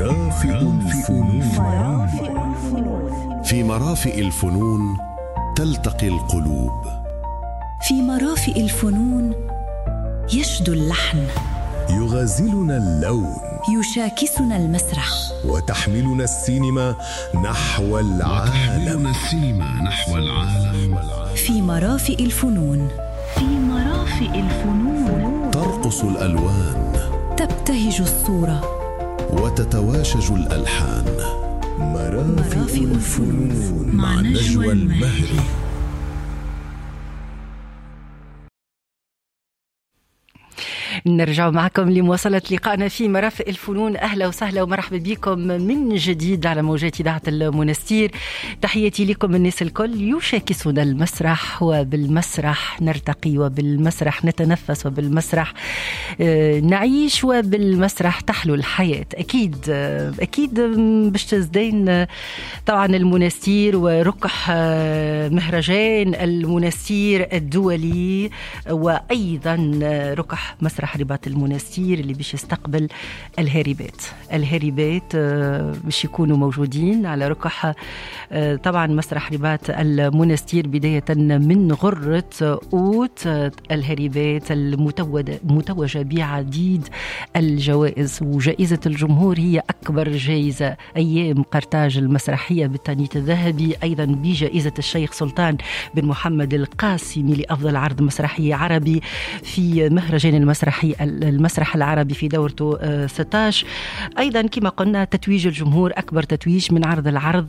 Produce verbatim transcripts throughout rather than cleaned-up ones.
مرافئ الفنون. في مرافئ الفنون تلتقي القلوب. في مرافئ الفنون يشدو اللحن، يغازلنا اللون، يشاكسنا المسرح، وتحملنا السينما نحو العالم. السينما نحو العالم. في مرافئ الفنون. في مرافئ الفنون ترقص الألوان، تبتهج الصورة، وتتواشج الألحان. مرافئ الفنون مع نجوى المهري. نرجع معكم لمواصلة لقائنا في مرافئ الفنون. أهلا وسهلا ومرحبا بكم من جديد على موجات إذاعة المنستير. تحياتي لكم الناس الكل. يشاكسنا المسرح، وبالمسرح نرتقي، وبالمسرح نتنفس، وبالمسرح نعيش، وبالمسرح تحلو الحياة. أكيد أكيد باش تزدين طبعا المنستير وركح مهرجان المنستير الدولي، وأيضا ركح مسرح رباط المنستير اللي بيش يستقبل الهاربات. الهاربات بيش يكونوا موجودين على ركح طبعا مسرح رباط المنستير، بداية من غرة أوت. الهاربات المتوجة بعديد الجوائز، وجائزة الجمهور هي أكبر جائزة أيام قرطاج المسرحية بالتانيث الذهبي، أيضا بجائزة الشيخ سلطان بن محمد القاسمي لأفضل عرض مسرحي عربي في مهرجان المسرحي المسرح العربي في دورته ستة عشر. أيضا كما قلنا تتويج الجمهور أكبر تتويج من عرض العرض.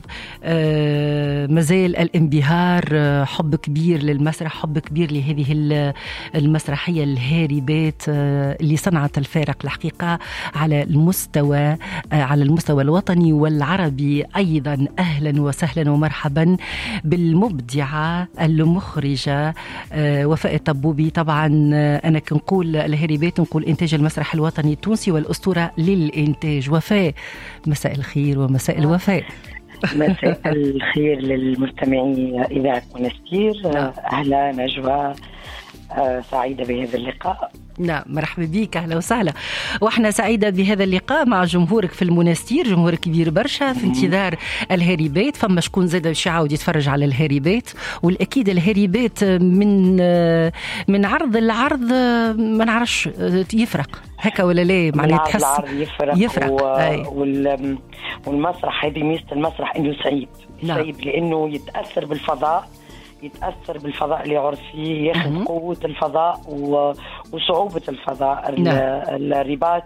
مازال الانبهار، حب كبير للمسرح، حب كبير لهذه المسرحية الهاربات اللي صنعت الفارق الحقيقة على المستوى على المستوى الوطني والعربي. أيضا أهلا وسهلا ومرحبا بالمبدعة المخرجة وفاء الطبوبي. طبعا أنا كنقول الهاربات نقول إنتاج المسرح الوطني التونسي والأسطورة للإنتاج. وفاء، مساء الخير ومساء الوفاء. مساء الخير للمستمعين إذاعة منستير. أهلا نجوى، سعيدة بهذا اللقاء. نعم، مرحبا بك، أهلا وسهلا. وإحنا سعيدة بهذا اللقاء مع جمهورك في المنستير، جمهور كبير برشا في انتظار الهاربات. فما شكون زاد باش يعاود يتفرج على الهاربات، والأكيد الهاربات من من عرض العرض ما نعرفش يفرق هكا ولا لا، معناها تحس يفرق, يفرق. و... وال... والمسرح هذه ميزة المسرح إنه سعيد. نعم. سعيد لأنه يتأثر بالفضاء، يتأثر بالفضاء اللي يعرف فيه، ياخذ قوة الفضاء وصعوبة الفضاء. نعم. الرباط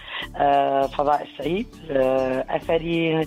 فضاء السعيد أثري،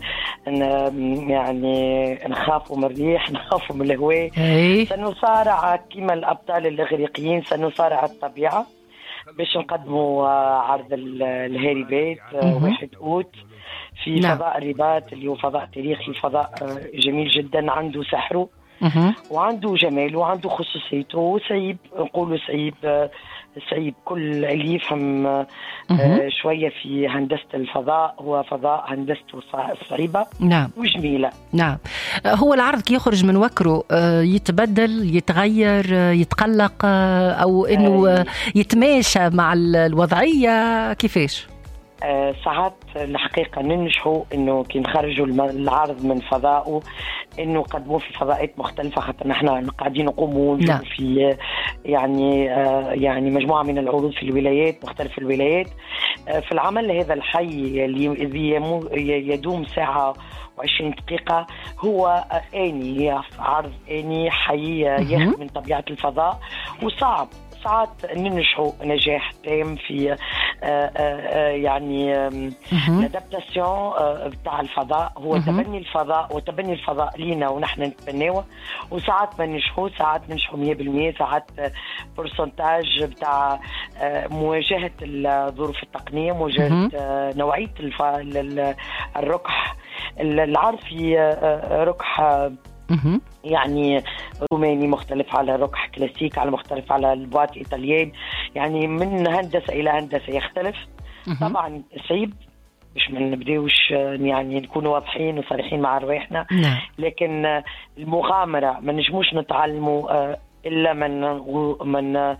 يعني نخافوا من الريح، نخافوا من الهواء. سنصارع كما الأبطال الإغريقيين، سنصارع الطبيعة باش نقدموا عرض الهاربات واحد أوت في نعم. فضاء الرباط اللي هو فضاء تاريخي، فضاء جميل جدا، عنده سحره وعنده جمال وعنده خصوصيته، وسعيب نقوله سعيب سعيب كل اللي يفهم آه شوية في هندسة الفضاء. هو فضاء هندسته صعيبة نعم. وجميلة. نعم. هو العرض كي يخرج من وكره يتبدل، يتغير، يتقلق، أو إنه آه. يتماشى مع الوضعية كيفاش؟ آه ساعات الحقيقة ننجحوا إنه كي نخرجوا العرض من فضائه إنه قدموه في فضاءات مختلفة، خاطر نحن قاعدين نقوموا نعم. في يعني آه يعني مجموعة من العروض في الولايات، مختلف الولايات. آه في العمل هذا الحي اللي يدوم ساعة وعشرين دقيقة هو آني، عرض آني حي ياخذ من طبيعة الفضاء، وصعب ساعات ننجحوا نجاح تام في آآ آآ يعني الادابتاسيون بتاع الفضاء. هو تبني الفضاء وتبني الفضاء لينا ونحن نتبناه، وساعات ما ننجحوا، ساعات ننجحوا مية بالمية، ساعات برسنتاج بتاع مواجهة الظروف التقنية، مواجهة نوعية الركح. العرض في ركح يعني روماني مختلف على ركح كلاسيك، على مختلف على البوات إيطاليين، يعني من هندسة إلى هندسة يختلف. طبعا سعيد مش من نبديوش يعني نكون واضحين وصريحين مع رواحنا، لكن المغامرة ما نجموش نتعلموا إلا من من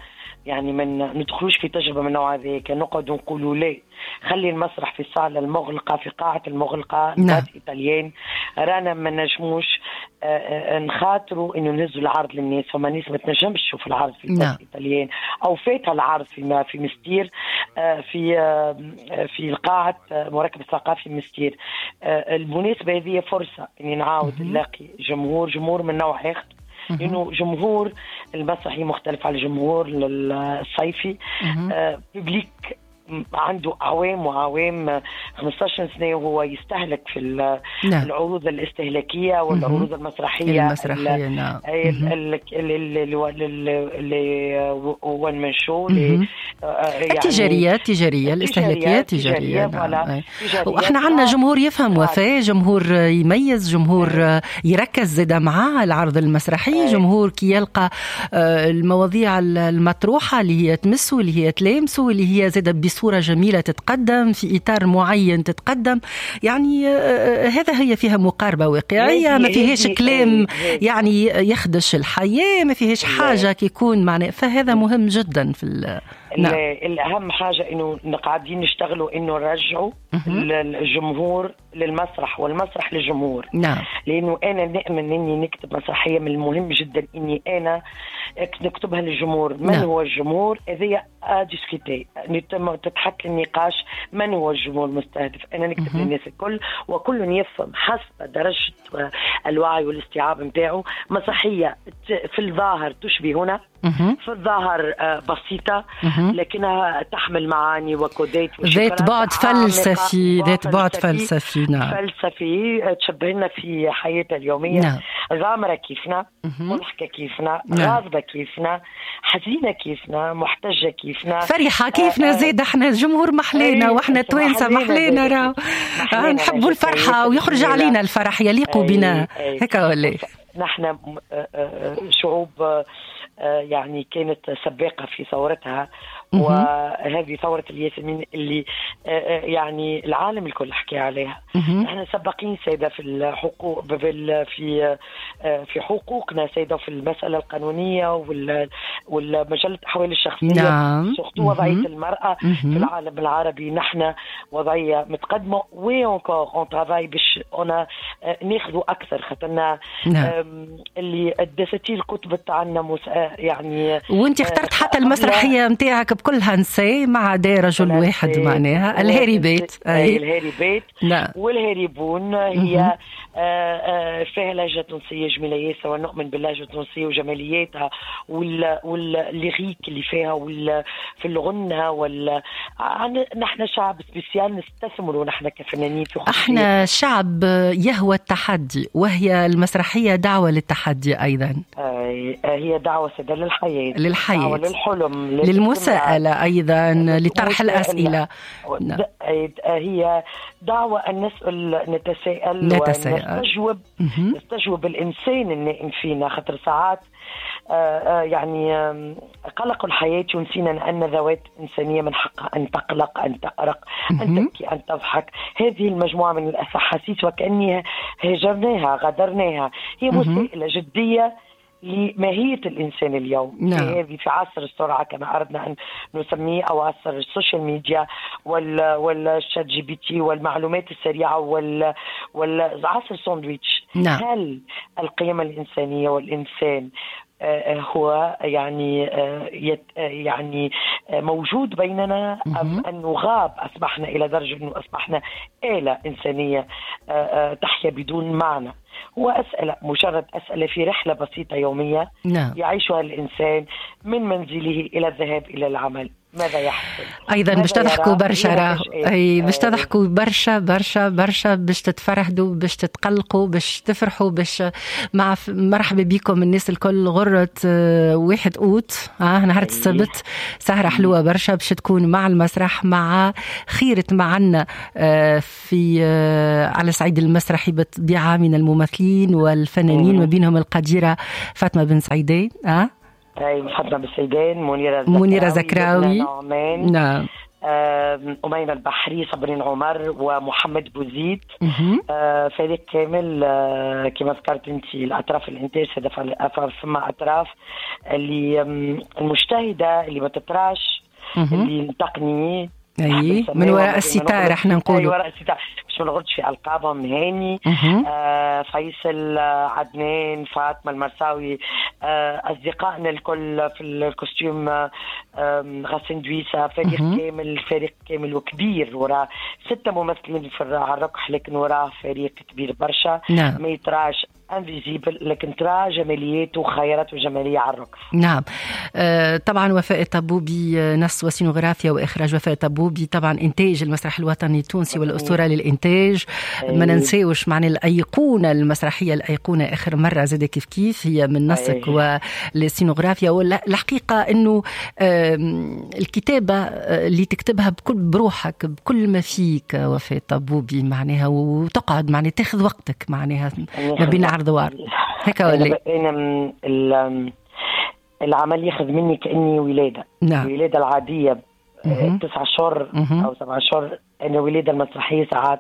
يعني من ندخلوش في تجربة من نوع ذيك، نقعد نقولوا ليه خلي المسرح في الصالة المغلقة في قاعة المغلقة ناس إيطاليين رانا ما نجموش نخاطروا إنه نهزوا العرض للناس، فما ناس ما تنجمش تشوف العرض في ناس إيطاليين أو فاتها العرض في في مستير في في القاعة مركب الثقافي مستير. المناسبة هذه فرصة إني نعاود نلاقي جمهور جمهور من نوع آخر، لأنه جمهور المسرحي مختلف على الجمهور الصيفي. آه ببليك عنده عوام وعوام خمسة عشر سنة وهو يستهلك في العروض الاستهلاكية والعروض المسرحية المسرحية نعم اللي وان من شو التجارية التجارية الاستهلاكية التجارية. وإحنا عنا جمهور يفهم وفاء، جمهور يميز، جمهور يركز زدا معاه العرض المسرحي، جمهور كي يلقى المواضيع المطروحة اللي هي تمسه اللي هي تلامسه اللي هي زدا بصورة جميلة تتقدم في إطار معين تتقدم. يعني هذا هي فيها مقاربة واقعية، ما فيهاش كلام يعني يخدش الحياة، ما فيهاش حاجة كيكون معنى، فهذا مهم جدا في نعم. الأهم حاجة إنه قاعدين نشتغلوا إنه نرجعوا الجمهور للمسرح والمسرح للجمهور. نعم. لأنه أنا نؤمن إني نكتب مسرحية من المهم جدا إني أنا نكتبها للجمهور. من نعم. هو الجمهور؟ إذا أديسكتي تتحط النقاش من هو الجمهور المستهدف. أنا نكتب للناس الكل وكل يفهم حسب درجة الوعي والاستيعاب متاعه. مسرحية في الظاهر تشبه هنا، في الظاهر بسيطة لكنها تحمل معاني وكودات ذات بعد فلسفي ذات بعد فلسفي نعم فلسفي تشبهنا في حياتنا اليومية. نعم. غامرة كيفنا، مضحكة كيفنا، نعم. غاضبة كيفنا، حزينة كيفنا، محتجة كيفنا، فرحة كيفنا. زيد احنا جمهور محلينا واحنا توانسة محلينا راو نحبوا الفرحة ويخرج علينا الفرح يليق بنا هيك ولا نحن شعوب يعني كانت سباقة في ثورتها، وهذه ثورة الياسمين اللي يعني العالم الكل حكي عليها. نحن سباقين سيدة في الحقوق في في حقوقنا سيدة في المسألة القانونية والمجلة أحوال الشخصية. نعم. وضعية المرأة في العالم العربي نحن وضعية متقدمة وينكور اون ترافاي باش أنا ناخذوا أكثر خاطرنا. نعم. اللي الدساتير الكتب تاعنا يعني وانت اخترت حتى المسرحية متاعك بكلها نساء ما عدا رجل واحد معناها الهاري بيت. أي الهاري بيت. نعم. والهاربون هي فيها لهجة تونسية جميلة ياسر ونؤمن باللهجة التونسية وجمالياتها والليريك اللي فيها وال في الغنى وال نحن شعب سبيسيال نستثمر ونحن كفنانين في خصوصية. احنا شعب يهوى التحدي وهي المسرحية دعوة للتحدي أيضا. هي دعوة سيدة للحياة للحياة دعوة للحلم للمساءلة أيضا لطرح الأسئلة. نعم. هي دعوة أن نسأل نتساءل, نتساءل. ونستجوب نستجوب الإنسان النائم فينا خاطر ساعات آه يعني آه قلق الحياة ونسينا أن ذوات إنسانية من حقها أن تقلق أن تأرق أن تبكي أن تضحك. هذه المجموعة من الأحاسيس وكأنها هجرناها غدرناها. هي مسألة جدية لماهية الإنسان اليوم. نعم. في هذه في عصر السرعة كما أردنا أن نسميه أو عصر السوشيال ميديا وال والشات جي بي تي والمعلومات السريعة وال والعصر ساندويتش. نعم. هل القيم الإنسانية والإنسان هو يعني يعني موجود بيننا أم أنه غاب أصبحنا إلى درجة أنه أصبحنا آلة إنسانية تحيا بدون معنى؟ هو أسئلة مجرد أسئلة في رحلة بسيطة يومية. نعم. يعيشها الإنسان من منزله إلى الذهاب إلى العمل. ماذا يحصل؟ أيضا باش تضحكوا برشا راه أي باش تضحكوا برشا برشا برشا باش تتفرحوا باش تتقلقوا باش تفرحوا باش مع مرحبا بكم الناس الكل. غرة واحد أوت ها نهار السبت سهرة حلوة برشا باش تكون مع المسرح مع خيرة معنا في على صعيد المسرحي بطبيعة من الممثلين والفنانين ما بينهم القديرة فاطمة بن سعيدان ها أي فاطمة بن سعيدان منيرة منيرة زكراوي. نعم. أميمة البحري، صابرين عمر، ومحمد بوزيد. مهم. آه، فريق كامل آه، كما ذكرت انت الاطراف الانتاج، هذا ثم اطراف اللي آم، المجتهده اللي ما تطراش، مهم. اللي التقنيه اي من وراء الستار احنا أي نقولوا. وراء الستار باش ما نغلطش في القابهم. هاني، مهم. آه فيصل، آه عدنان، فاطمه المرساوي، آه اصدقائنا الكل في الكوستيوم، آه غسان دويسه، فريق مهم. كامل، فريق كامل وكبير، وراء ستة ممثلين في على الركح، لكن وراه فريق كبير برشا. نعم. ما يتراش انفيزيبل، لكن ترى جماليات وخيرات وجماليه على الركف. نعم. آه طبعا وفاء الطبوبي آه، نص وسينوغرافيا واخراج وفاء الطبوبي، طبعا انتاج المسرح الوطني التونسي والاسطوره للانتاج. ما ننساوش معنى الايقونه المسرحيه، الايقونه اخر مره زاد كيف كيف هي من نصك والسينوغرافيا. والحقيقه انه آه الكتابه آه، اللي تكتبها بكل بروحك بكل ما فيك وفاء الطبوبي معناها، وتقعد معناها تاخذ وقتك معناها ما بين عرض وعرض هكا ولا؟ انا من ال- العمل ياخذ مني كاني ولاده. نعم. الولاده العاديه مهم. تسعة اشهر مهم. او سبعة اشهر، انا الولاده المسرحيه ساعات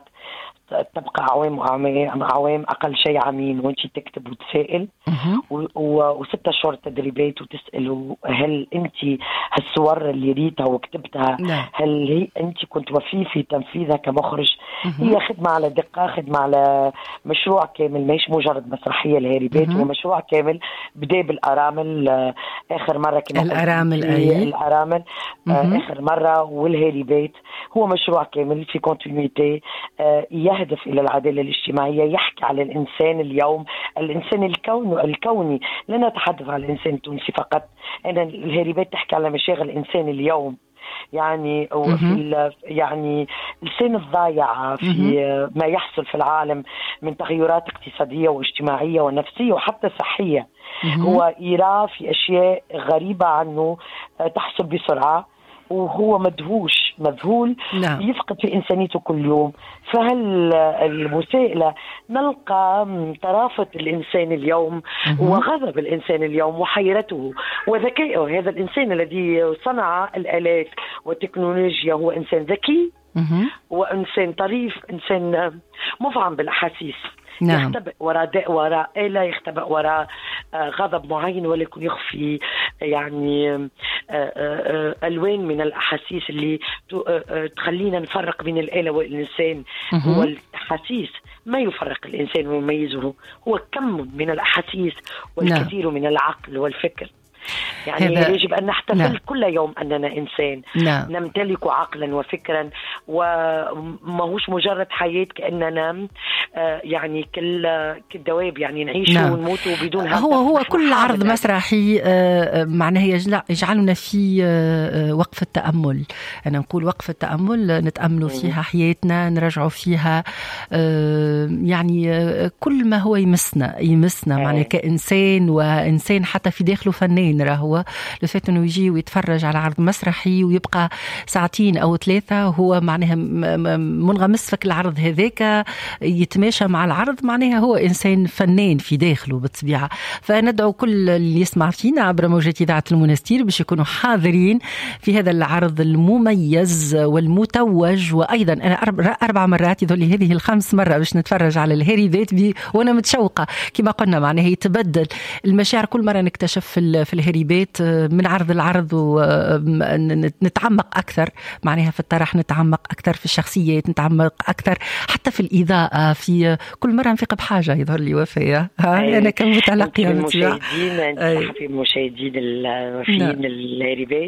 تبقى اعوام وأعوام اعوام اقل شيء عامين، وانت تكتب وتسائل، مهم. و- و- وستة شهور تدريبات، وتسال هل انت هالصور اللي ريتها وكتبتها نعم. هل هي انت كنت وفي في تنفيذها كمخرج؟ مهم. هي خدمه على دقه، خدمه على مشروع كامل، مش مجرد مسرحيه الهاربات. مهم. هو مشروع كامل بدا بالارامل، آه، اخر مره كنا الأرامل، أي. الارامل آه، مهم. اخر مره، والهاربات. هو مشروع كامل في كونتينيتي، آه، يهدف الى العداله الاجتماعيه، يحكي على الانسان اليوم، الانسان الكون الكوني. لا نتحدث عن الانسان التونسي فقط، انا الهاربات تحكي على مشاغل الانسان اليوم، يعني وفي ال- يعني الإنسان الضايع في مهم. ما يحصل في العالم من تغيرات اقتصادية واجتماعية ونفسية وحتى صحية. مهم. هو يرى في أشياء غريبة عنه آه، تحصل بسرعة، وهو مدهوش مذهول، نعم. يفقد في إنسانيته كل يوم. فهل المسائلة نلقى طرافة الإنسان اليوم مهم. وغضب الإنسان اليوم وحيرته وذكائه. هذا الإنسان الذي صنع الآلات والتكنولوجيا هو إنسان ذكي مهم. وإنسان طريف، إنسان مفعم بالأحاسيس. نعم. يختبئ وراء داء، وراء آلة، يختبئ وراء آه، غضب معين، ولكن يخفي يعني آه، آه، آه، ألوان من الأحاسيس اللي ت- آه، آه، تخلينا نفرق بين الآلة والإنسان. مهم. هو الأحاسيس ما يفرق الإنسان ويميزه، هو كم من الأحاسيس والكثير من العقل والفكر. يعني هذا- يجب أن نحتفل نعم. كل يوم أننا إنسان، نعم. نمتلك عقلا وفكرا، وما هوش مجرد حياة كأننا آه، يعني كل كالدواب، يعني نعيش نعم. ونموت بدون هدف. هو هو نحن كل حاضر عرض يعني. مسرحي آه، آه، معناه يجل- يجعلنا في آه، آه، وقفة تأمل. أنا نقول وقفة تأمل، آه، نتأملوا فيها حياتنا، نرجعوا فيها آه، يعني آه، كل ما هو يمسنا يمسنا أي. معناه كإنسان، وإنسان حتى في داخله فنان. راهو لفات إنه يجي ويتفرج على عرض مسرحي ويبقى ساعتين أو ثلاثة وهو معناها م- م- منغمس في العرض هذاك، يتماشى مع العرض، معناها هو إنسان فنان في داخله بالطبيعة. فندعو كل اللي يسمع فينا عبر موجات إذاعة المنستير باش يكونوا حاضرين في هذا العرض المميز والمتوج. وأيضا أنا أربع, أربع مرات يظهر لي هذه الخامس مرة باش نتفرج على الهاربات بي، وأنا متشوقة كما قلنا معناها يتبدل المشاعر كل مرة، نكتشف في, ال- في الهاربات من عرض العرض ونتعمق أكثر معناها في الطرح، نتعمق أكثر في الشخصيات، نتعمق أكثر حتى في الإضاءة. في كل مرة نفيق بحاجة يظهر لي وفاء. ها أنا كمتلقية المشاهدين، أي. في المشاهدين الوفيين الهاربات،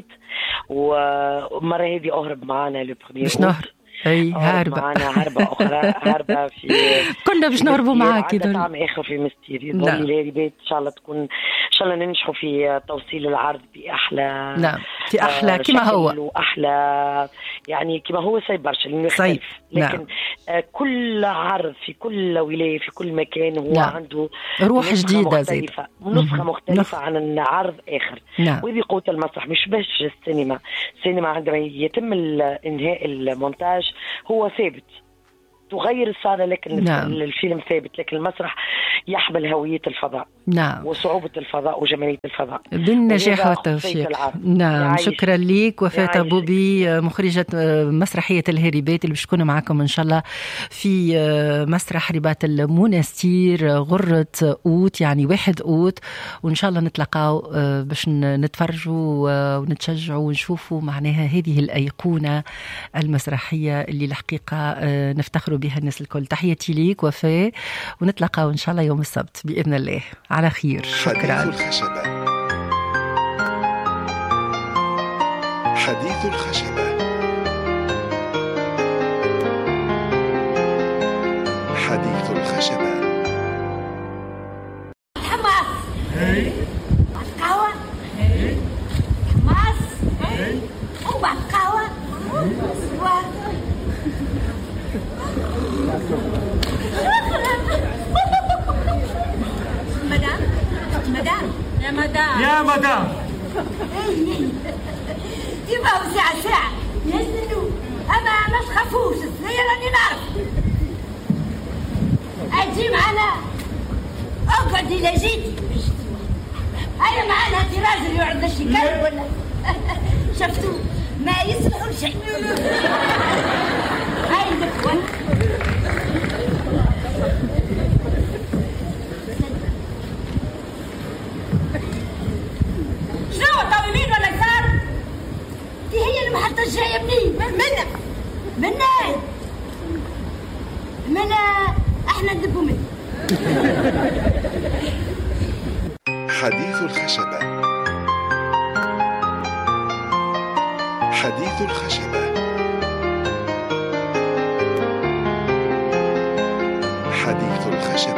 ومرة هذه أهرب معنا لبخمير باش نهرب. أي هاربة معنا هربة أخرى، هربة في كنا باش نهربوا معاك كده طعم آخر في مستير. يظل الهاربات إن شاء الله تكون إن شاء الله ننجحوا في توصيل العرض بأحلى. نعم في أحلى آه كما هو، وأحلى يعني كما هو صعب برشا لأنه يختلف. لكن نعم. آه كل عرض في كل ولاية في كل مكان هو نعم. عنده روح جديدة، مختلفة، نسخة مختلفة عن عرض آخر. نعم. وهذه قوة المسرح، مش بس السينما. السينما عندما يتم إنهاء المونتاج هو ثابت، تغير الصالة لكن نعم. الفيلم ثابت، لكن المسرح يحمل هوية الفضاء. نعم. وصعوبة الفضاء وجمالية الفضاء بالنجاح والتوفيق. نعم، شكرا ليك وفاة بوبي، مخرجة مسرحية الهريبات اللي باش تكون معكم إن شاء الله في مسرح رباط المنستير غرة أوت، يعني واحد أوت، وإن شاء الله نتلقاو باش نتفرجوا ونتشجعوا ونشوفوا معناها هذه الأيقونة المسرحية اللي الحقيقة نفتخروا بها الناس الكل. تحياتي ليك وفاة، ونتلقاو إن شاء الله يوم السبت بإذن الله على خير. شكرا. حديث الخشبة. حديث الخشبة. حديث الخشبة. حماس. اي. قهوة. اي. حماس. اي. وبعد قهوة. مدام مدام يا مدام يا مدام يبقى ساعة ساعة ينزلوا، أما ما تخافوش الصغيرة راني نعرف. أجي معنا، اقعدي لا جيتي. هيا معنا هاتي راجل يقعد لشي كلب ولا شفتوا ما يسمحوا لشيء. هاي الإخوان شنو طاوي يمين ولا يسار؟ دي هي المحطة الجاية منين؟ منا منا منا احنا ندبوا منه. حديث الخشبة. حديث الخشبة. حديث الخشبة.